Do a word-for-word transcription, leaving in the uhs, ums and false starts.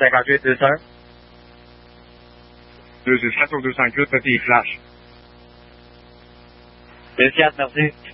cinquante-huit, deux cents. deux zéro sept au deux cent cinquante-huit, petit flash. deux quatre, merci.